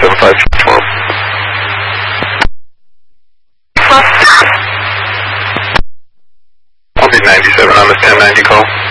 7512. I'll be 97 on this 1090 call.